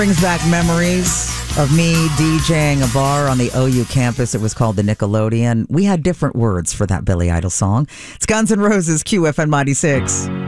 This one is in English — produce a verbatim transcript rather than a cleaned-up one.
Brings back memories of me DJing a bar on the O U campus. It was called the Nickelodeon. We had different words for that Billy Idol song. It's Guns N' Roses, Q F M ninety-six.